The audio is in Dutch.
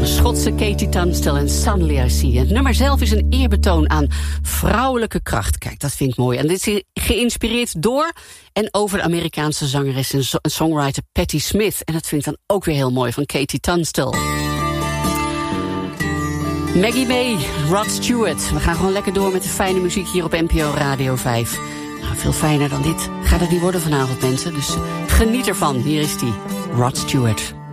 de Schotse Katie Tunstall en Suddenly I See. Het nummer zelf is een eerbetoon aan vrouwelijke kracht. Kijk, dat vind ik mooi. En dit is geïnspireerd door en over de Amerikaanse zangeres en songwriter Patti Smith. En dat vind ik dan ook weer heel mooi van Katie Tunstall. Maggie May, Rod Stewart. We gaan gewoon lekker door met de fijne muziek hier op NPO Radio 5. Nou, veel fijner dan dit gaat het niet worden vanavond, mensen. Dus geniet ervan. Hier is die, Rod Stewart.